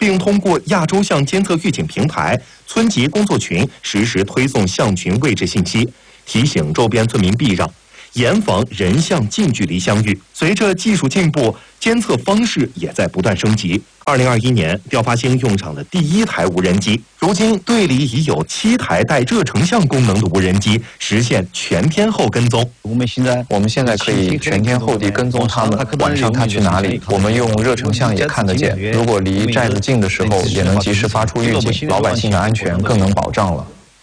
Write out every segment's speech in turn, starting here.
并通过亚洲象监测预警平台、村级工作群实时推送象群位置信息，提醒周边村民避让，严防人象近距离相遇。随着技术进步，监测方式也在不断升级。2021年，调发星用上了第1台无人机，如今队里已有7台带热成像功能的无人机，实现全天候跟踪。 我们现在可以全天候地跟踪他们，晚上他去哪里，我们用热成像也看得见。如果离寨子近的时候，也能及时发出预警，老百姓的安全更能保障了。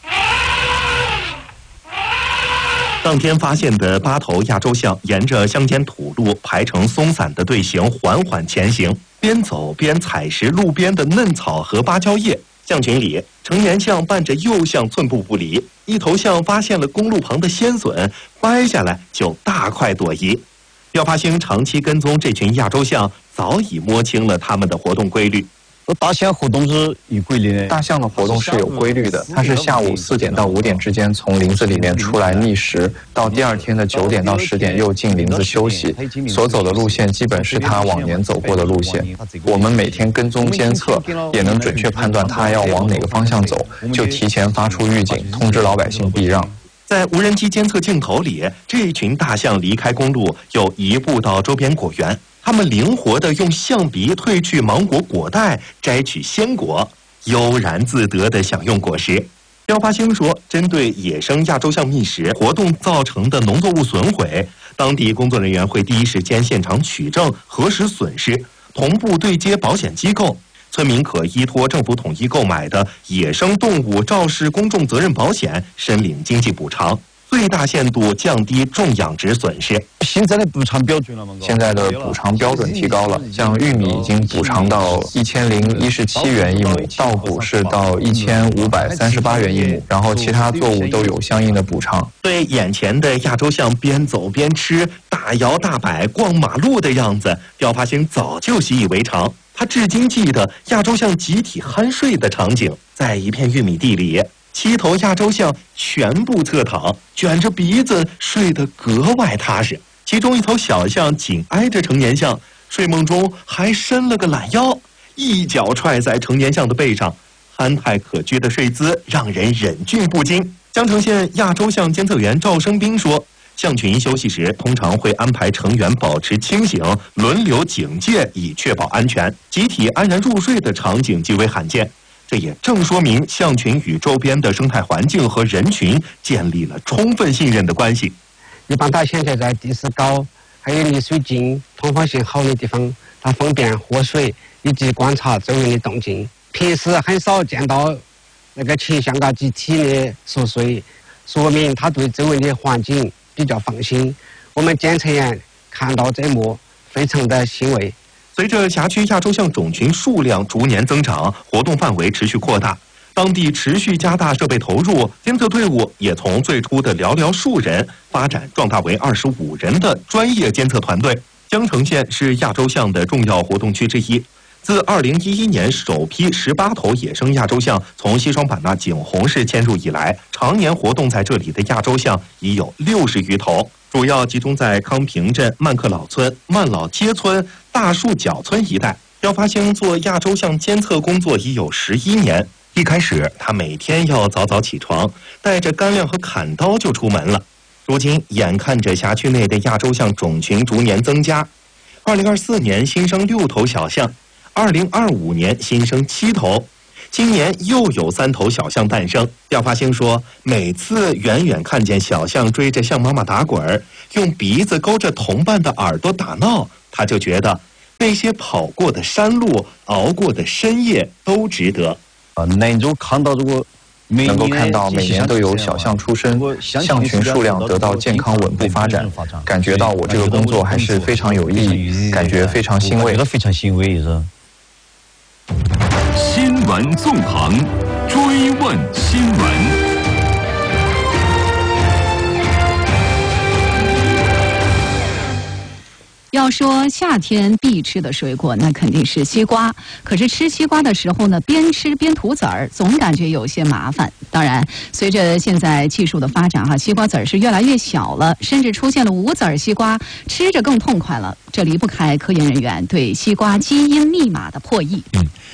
当天发现的8头亚洲象沿着乡间土路排成松散的队形缓缓前行，边走边采食路边的嫩草和芭蕉叶。象群里，成年象伴着幼象寸步不离，一头象发现了公路旁的鲜笋，掰下来就大快朵颐。调发星长期跟踪这群亚洲象，早已摸清了它们的活动规律。 大象活动是有规律的。 大象的活动是有规律的，它是下午4点到5点之间从林子里面出来觅食，到第2天的9点到10点又进林子休息。所走的路线基本是它往年走过的路线。我们每天跟踪监测，也能准确判断它要往哪个方向走，就提前发出预警，通知老百姓避让。 在无人机监测镜头里，这群大象离开公路，又移步到周边果园。它们灵活地用象鼻褪去芒果果袋，摘取鲜果，悠然自得地享用果实。调发星说，针对野生亚洲象觅食活动造成的农作物损毁，当地工作人员会第一时间现场取证，核实损失，同步对接保险机构。村民可依托政府统一购买的野生动物肇事公众责任保险申领经济补偿，最大限度降低种养殖损失。 现在的补偿标准了吗？ 现在的补偿标准提高了，像玉米已经补偿到1017元一亩，稻谷是到1538元一亩，然后其他作物都有相应的补偿。 对眼前的亚洲象边走边吃、大摇大摆逛马路的样子，调发星早就习以为常。他至今记得亚洲象集体酣睡的场景，在一片玉米地里，7头亚洲象全部侧躺，卷着鼻子睡得格外踏实。其中一头小象紧挨着成年象，睡梦中还伸了个懒腰，一脚踹在成年象的背上，憨态可掬的睡姿让人忍俊不禁。江城县亚洲象监测员赵生斌说，象群休息时通常会安排成员保持清醒，轮流警戒，以确保安全。集体安然入睡的场景极为罕见，这也正说明象群与周边的生态环境和人群建立了充分信任的关系。 一般大象在地势高、还有离水近、通风性好的地方，它方便喝水以及观察周围的动静。平时很少见到那个群象集体的熟睡，说明它对周围的环境比较放心。我们监测员看到这幕，非常的欣慰。 随着辖区亚洲象种群数量逐年增长，活动范围持续扩大，当地持续加大设备投入，监测队伍也从最初的寥寥数人发展壮大为25人的专业监测团队。江城县是亚洲象的重要活动区之一。自2011年首批18头野生亚洲象从西双版纳景洪市迁入以来，常年活动在这里的亚洲象已有60余头，主要集中在康平镇、曼克老村、曼老街村、大树角村一带。调发星做亚洲象监测工作已有11年。一开始，他每天要早早起床，带着干粮和砍刀就出门了。如今，眼看着辖区内的亚洲象种群逐年增加，2024年新生6头小象，2025年新生7头，今年又有3头小象诞生。调发星说，每次远远看见小象追着象妈妈打滚儿，用鼻子勾着同伴的耳朵打闹，他就觉得那些跑过的山路、熬过的深夜都值得。 能够看到能够看到每年都有小象出生，象群数量得到健康稳步发展，感觉到我这个工作还是非常有意义，感觉非常欣慰。 非常欣慰是。 新闻纵横，追问新闻。 要说夏天必吃的水果，那肯定是西瓜。可是吃西瓜的时候呢，边吃边吐籽儿，总感觉有些麻烦。当然，随着现在技术的发展，西瓜籽儿是越来越小了，甚至出现了无籽儿西瓜，吃着更痛快了。这离不开科研人员对西瓜基因密码的破译。